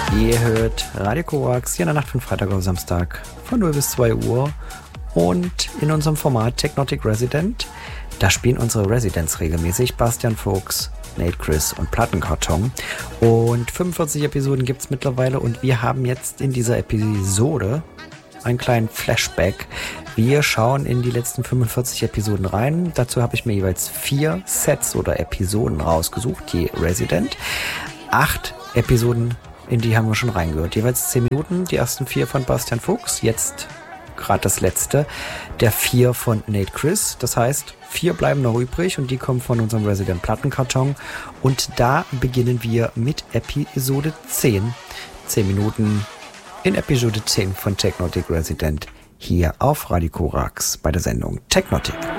Ihr hört Radio Korax hier in der Nacht von Freitag auf Samstag von 0 bis 2 Uhr und in unserem Format Technotic Resident. Da spielen unsere Residents regelmäßig Bastian Fuchs, Nate Chris und Plattenkarton. Und 45 Episoden gibt es mittlerweile und wir haben jetzt in dieser Episode einen kleinen Flashback. Wir schauen in die letzten 45 Episoden rein. Dazu habe ich mir jeweils 4 Sets oder Episoden rausgesucht, je Resident. 8 Episoden, in die haben wir schon reingehört. Jeweils 10 Minuten, die ersten 4 von Bastian Fuchs, jetzt gerade das letzte, der 4 von Nate Chris. Das heißt, 4 bleiben noch übrig und die kommen von unserem Resident Plattenkarton. Und da beginnen wir mit Episode 10. 10 Minuten in Episode 10 von Technotic Resident hier auf Radio Korax bei der Sendung Technotic.